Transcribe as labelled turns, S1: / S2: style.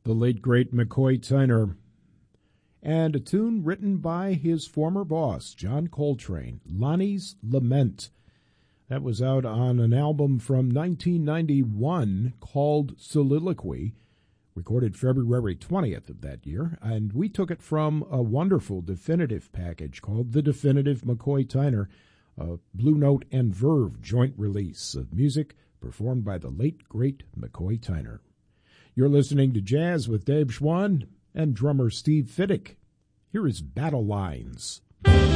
S1: the late great McCoy Tyner, and a tune written by his former boss, John Coltrane, Lonnie's Lament. That was out on an album from 1991 called Soliloquy, recorded February 20th of that year, and we took it from a wonderful definitive package called The Definitive McCoy Tyner, a Blue Note and Verve joint release of music performed by the late great McCoy Tyner. You're listening to Jazz with Dave Schwann and drummer Steve Fiddick. Here is Battle Lines.